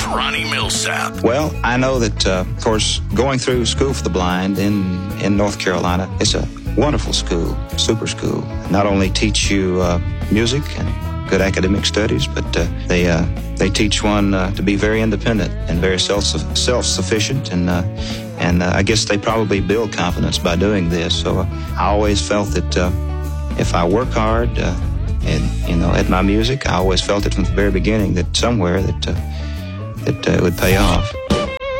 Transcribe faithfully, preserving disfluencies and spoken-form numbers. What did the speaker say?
Ronnie Millsap. Well, I know that, uh, of course, going through School for the Blind in, in North Carolina, it's a wonderful school, super school. Not only teach you uh, music and good academic studies, but uh, they uh, they teach one uh, to be very independent and very self self-sufficient, and uh, and uh, I guess they probably build confidence by doing this. So uh, I always felt that uh, if I work hard, uh, and you know, at my music, I always felt it from the very beginning that somewhere that uh, that uh, it would pay off.